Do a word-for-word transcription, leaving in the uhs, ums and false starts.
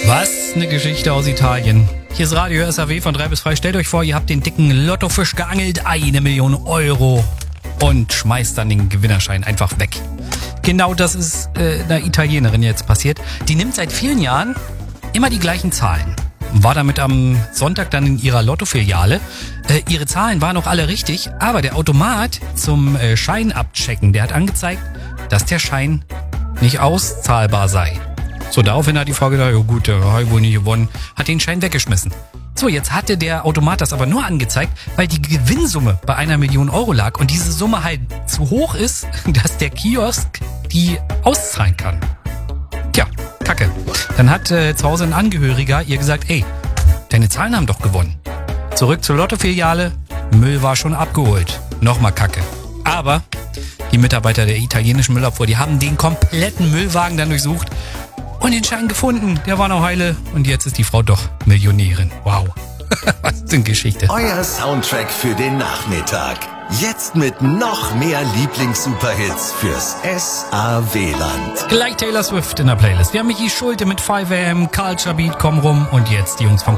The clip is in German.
Was eine Geschichte aus Italien. Hier ist Radio S A W von drei bis frei. Stellt euch vor, ihr habt den dicken Lottofisch geangelt, eine Million Euro und schmeißt dann den Gewinnerschein einfach weg. Genau das ist äh, einer Italienerin jetzt passiert. Die nimmt seit vielen Jahren immer die gleichen Zahlen. War damit am Sonntag dann in ihrer Lottofiliale. Äh, ihre Zahlen waren auch alle richtig, aber der Automat zum äh, Schein abchecken, der hat angezeigt, dass der Schein nicht auszahlbar sei. So, daraufhin hat die Frau gedacht, ja gut, der hat wohl nie gewonnen, hat den Schein weggeschmissen. So, jetzt hatte der Automat das aber nur angezeigt, weil die Gewinnsumme bei einer Million Euro lag und diese Summe halt zu hoch ist, dass der Kiosk die auszahlen kann. Tja, Kacke. Dann hat äh, zu Hause ein Angehöriger ihr gesagt, ey, deine Zahlen haben doch gewonnen. Zurück zur Lottofiliale, Müll war schon abgeholt. Nochmal Kacke. Aber die Mitarbeiter der italienischen Müllabfuhr, die haben den kompletten Müllwagen dann durchsucht und den Schein gefunden. Der war noch heile und jetzt ist die Frau doch Millionärin. Wow. Was für eine Geschichte. Euer Soundtrack für den Nachmittag. Jetzt mit noch mehr Lieblings-Superhits fürs S A W-Land. Gleich Taylor Swift in der Playlist. Wir haben Michi Schulte mit five a m, Culture Beat, komm rum und jetzt die Jungs vom